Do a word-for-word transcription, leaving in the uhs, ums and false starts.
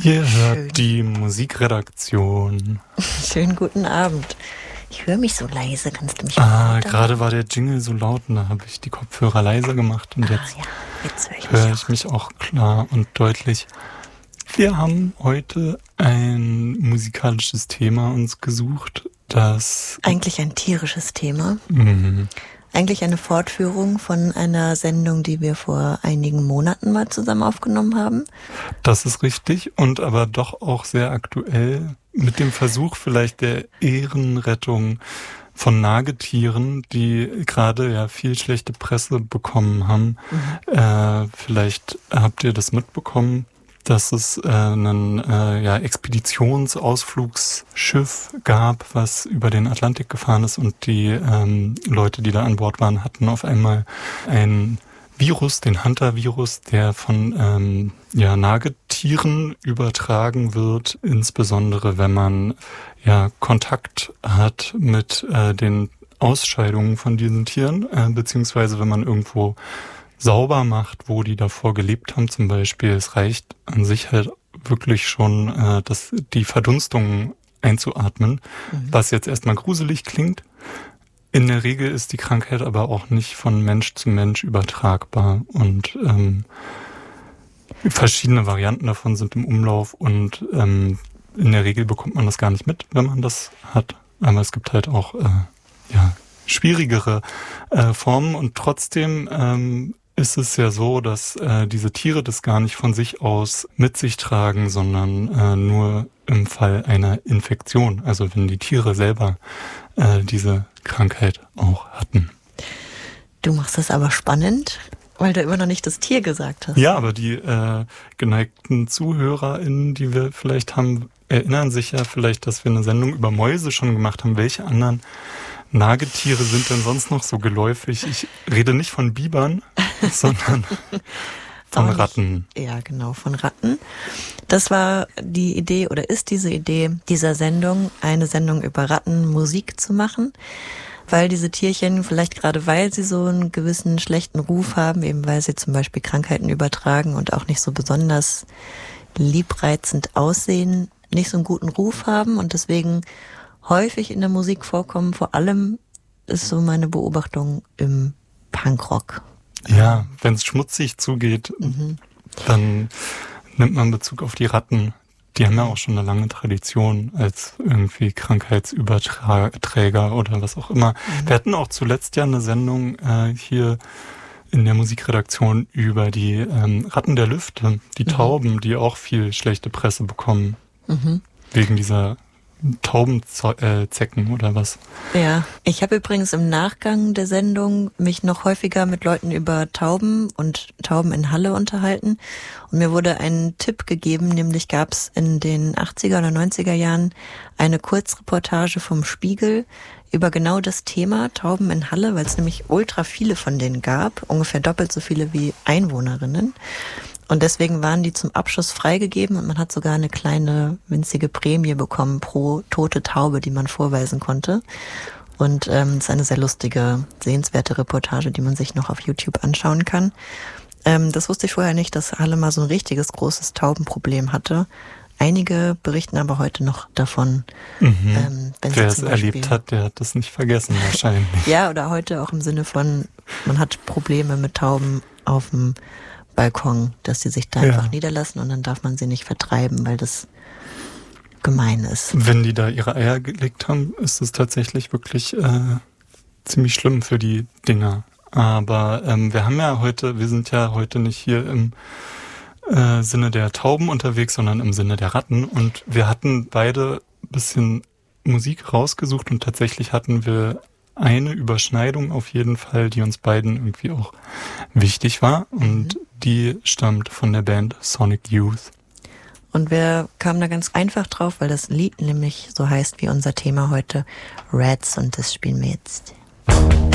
Ihr hört Schön. die Musikredaktion. Schönen guten Abend. Ich höre mich so leise, kannst du mich Ah, lauter gerade machen? war der Jingle so laut und da habe ich die Kopfhörer leiser gemacht und Ah jetzt ja, jetzt höre ich mich höre auch. ich mich auch klar und deutlich. Wir haben heute ein musikalisches Thema uns gesucht, das Eigentlich ein tierisches Thema. mh, Eigentlich eine Fortführung von einer Sendung, die wir vor einigen Monaten mal zusammen aufgenommen haben. das ist richtig und aber doch auch sehr aktuell mit dem Versuch vielleicht der Ehrenrettung von Nagetieren, die gerade ja viel schlechte Presse bekommen haben. Mhm. Äh, vielleicht habt ihr das mitbekommen, dass es äh, ein äh, ja, Expeditionsausflugsschiff gab, was über den Atlantik gefahren ist und die ähm, Leute, die da an Bord waren, hatten auf einmal ein Virus, den Hunter-Virus, der von ähm, ja, Nagetieren übertragen wird, insbesondere wenn man ja Kontakt hat mit äh, den Ausscheidungen von diesen Tieren, äh, beziehungsweise wenn man irgendwo sauber macht, wo die davor gelebt haben zum Beispiel. Es reicht an sich halt wirklich schon, äh, das, die Verdunstung einzuatmen, Mhm. was jetzt erstmal gruselig klingt. In der Regel ist die Krankheit aber auch nicht von Mensch zu Mensch übertragbar und ähm, verschiedene Varianten davon sind im Umlauf und ähm, in der Regel bekommt man das gar nicht mit, wenn man das hat. Aber es gibt halt auch äh, ja, schwierigere äh, Formen und trotzdem ähm, ist es ja so, dass äh, diese Tiere das gar nicht von sich aus mit sich tragen, sondern äh, nur im Fall einer Infektion. Also wenn die Tiere selber äh, diese Krankheit auch hatten. Du machst das aber spannend, weil du immer noch nicht das Tier gesagt hast. Ja, aber die äh, geneigten ZuhörerInnen, die wir vielleicht haben, erinnern sich ja vielleicht, dass wir eine Sendung über Mäuse schon gemacht haben. Welche anderen Nagetiere sind denn sonst noch so geläufig? Ich rede nicht von Bibern, sondern von Auch nicht. Ratten. Ja, genau, von Ratten. Das war die Idee oder ist diese Idee dieser Sendung, eine Sendung über Ratten Musik zu machen, weil diese Tierchen, vielleicht gerade weil sie so einen gewissen schlechten Ruf haben, eben weil sie zum Beispiel Krankheiten übertragen und auch nicht so besonders liebreizend aussehen, nicht so einen guten Ruf haben und deswegen häufig in der Musik vorkommen. Vor allem ist so meine Beobachtung im Punkrock. Ja, wenn es schmutzig zugeht, Mhm. dann nimmt man Bezug auf die Ratten. Die haben ja auch schon eine lange Tradition als irgendwie Krankheitsüberträger oder was auch immer. Mhm. Wir hatten auch zuletzt ja eine Sendung äh, hier in der Musikredaktion über die ähm, Ratten der Lüfte, die Mhm. Tauben, die auch viel schlechte Presse bekommen. Mhm. Wegen dieser Taubenzecken oder was. Ja, ich habe übrigens im Nachgang der Sendung mich noch häufiger mit Leuten über Tauben und Tauben in Halle unterhalten und mir wurde ein Tipp gegeben, nämlich gab es in den achtziger oder neunziger Jahren eine Kurzreportage vom Spiegel über genau das Thema Tauben in Halle, weil es nämlich ultra viele von denen gab, ungefähr doppelt so viele wie Einwohnerinnen. Und deswegen waren die zum Abschuss freigegeben und man hat sogar eine kleine winzige Prämie bekommen pro tote Taube, die man vorweisen konnte. Und ähm, es ist eine sehr lustige, sehenswerte Reportage, die man sich noch auf YouTube anschauen kann. Ähm, das wusste ich vorher nicht, dass Halle mal so ein richtiges großes Taubenproblem hatte. Einige berichten aber heute noch davon, Mhm. ähm, wenn Wer sie es zum Beispiel erlebt hat, der hat das nicht vergessen wahrscheinlich. ja, oder heute auch im Sinne von, man hat Probleme mit Tauben auf dem Balkon, dass sie sich da Ja. einfach niederlassen und dann darf man sie nicht vertreiben, weil das gemein ist. Wenn die da ihre Eier gelegt haben, ist es tatsächlich wirklich äh, ziemlich schlimm für die Dinger. Aber ähm, wir haben ja heute, wir sind ja heute nicht hier im äh, Sinne der Tauben unterwegs, sondern im Sinne der Ratten. Und wir hatten beide ein bisschen Musik rausgesucht und tatsächlich hatten wir eine Überschneidung auf jeden Fall, die uns beiden irgendwie auch wichtig war. Und Mhm. die stammt von der Band Sonic Youth. Und wir kamen da ganz einfach drauf, weil das Lied nämlich so heißt wie unser Thema heute, Rats, und das spielen wir jetzt.